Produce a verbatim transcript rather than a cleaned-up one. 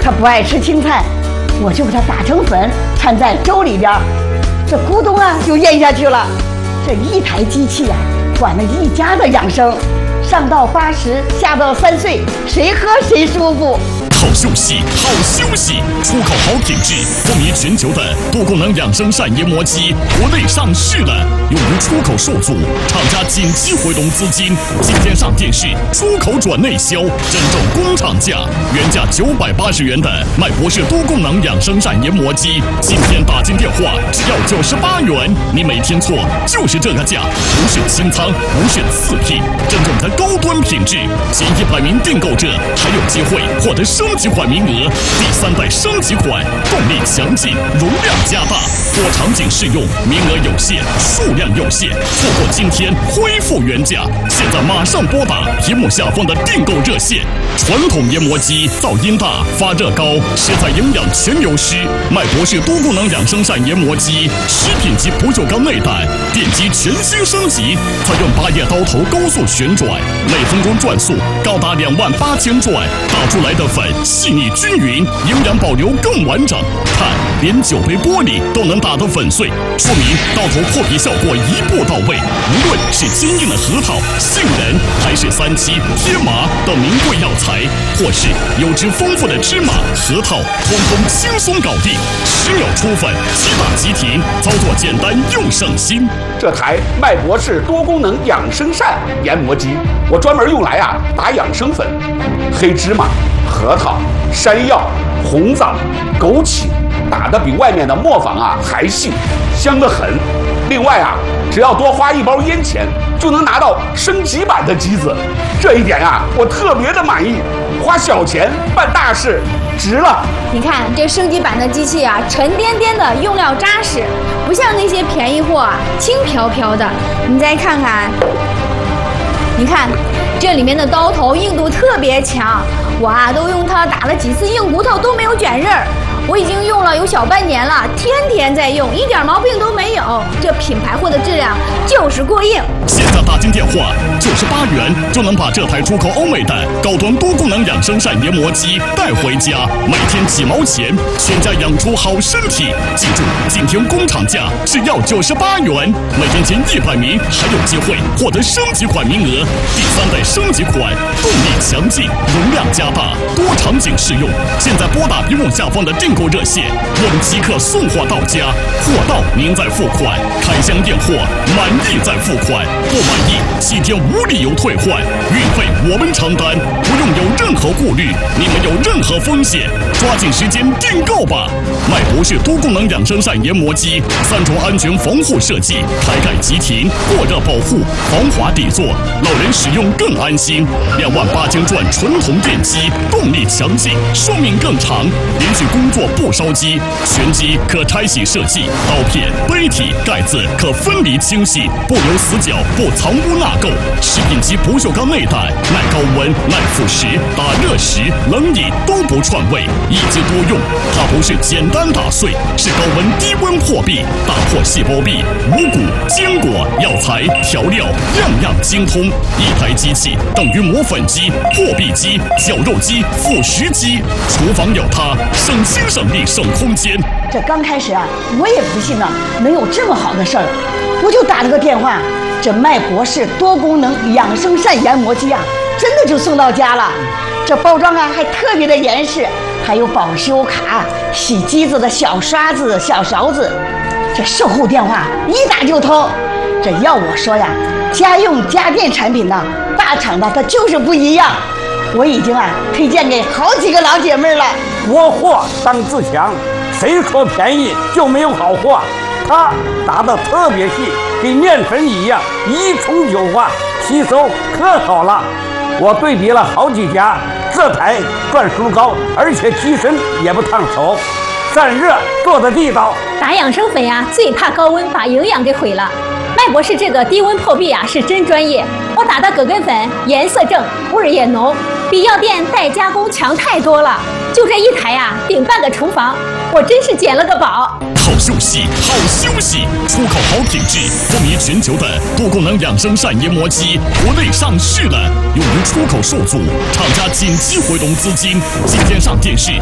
他不爱吃青菜，我就给他打成粉，掺在粥里边，这咕咚啊就咽下去了。这一台机器呀、啊，管了一家的养生，上到八十，下到三岁，谁喝谁舒服。 好休息，好休息！出口好品质，风靡全球的多功能养生膳研磨机，国内上市了，由于出口受阻，厂家紧急回笼资金，今天上电视，出口转内销，真正工厂价，原价九百八十元的麦博士多功能养生膳研磨机，今天打进电话只要九十八元，你没听错，就是这个价，不是清仓，不是次品，真正的高端品质，前一百名订购者还有机会获得升级款名额，第三代升级款，动力强劲，容量加大，多场景适用，名额有限，数量有限，错过今天恢复原价，现在马上拨打屏幕下方的订购热线。传统研磨机噪音大，发热高，食材营养全流失。麦博士多功能养生膳研磨机，食品级不锈钢内胆，电机全新升级，采用八叶刀头高速旋转，每分钟转速高达两万八千转，打出来的粉细腻均匀，营养保留更完整。看，连酒杯玻璃都能打得粉碎，说明刀头破皮效果一步到位。无论是坚硬的核桃、杏仁，还是三七、天麻等名贵药材，或是油脂丰富的芝麻、核桃，通通轻松搞定，十秒出粉，即打即停，操作简单又省心。 这台麦博士多功能养生膳研磨机，我专门用来啊打养生粉，黑芝麻、核桃、山药、红枣、枸杞，打得比外面的磨坊啊还细，香得很。另外啊，只要多花一包烟钱，就能拿到升级版的机子，这一点啊，我特别的满意。花小钱办大事，值了。 你看这升级版的机器啊，沉甸甸的，用料扎实，不像那些便宜货啊，轻飘飘的。你再看看，你看这里面的刀头硬度特别强，我啊都用它打了几次硬骨头都没有卷刃儿。我已经用了有小半年了，天天在用，一点毛病都没有。这品牌货的质量就是过硬。 现在打进电话，九十八元就能把这台出口欧美的高端多功能养生膳研磨机带回家，每天几毛钱，全家养出好身体。记住，今天工厂价只要九十八元，每天前一百名还有机会获得升级款名额。第三代升级款，动力强劲，容量加大，多场景适用。现在拨打屏幕下方的订购热线，我们即刻送货到家，货到您再付款，开箱验货，满意再付款，不满意七天无理由退换，运费我们承担，不用有任何顾虑，你没有任何风险，抓紧时间订购吧！麦博士多功能养生膳研磨机，三重安全防护设计，开盖即停，过热保护，防滑底座，老人使用更安心。两万八千转纯铜电机，动力强劲，寿命更长，连续工作不烧机，全机可拆洗设计，刀片、杯体、盖子可分离清洗，不留死角，不藏污纳垢。食品级不锈钢内胆，耐高温、耐腐蚀，打热食、冷饮都不串味，一机多用。它不是简单打碎，是高温低温破壁，打破细胞壁，五谷、坚果、药材、调料，样样精通。一台机器等于磨粉机、破壁机、绞肉机、腐蚀机，厨房有它，省心省力省空间。 这刚开始啊，我也不信呢，能有这么好的事儿，我就打了个电话，这麦博士多功能养生膳研磨机啊，真的就送到家了。这包装啊还特别的严实，还有保修卡、洗机子的小刷子、小勺子。这售后电话一打就通。这要我说呀，家用家电产品呢，大厂的它就是不一样。我已经啊推荐给好几个老姐妹了。 窝货当自强，谁说便宜就没有好货？它打得特别细，跟面粉一样，一冲就化，吸收可好了。我对比了好几家，这台转速高，而且机身也不烫手，散热做的地道。 打养生粉呀，最怕高温把营养给毁了。麦博士这个低温破壁啊是真专业，我打的葛根粉颜色正，味儿也浓，比药店代加工强太多了。就这一台呀，顶半个厨房，我真是捡了个宝。 好休息，好休息！出口好品质，风靡全球的多功能养生膳研磨机，国内上市了。由于出口受阻，厂家紧急回笼资金，今天上电视。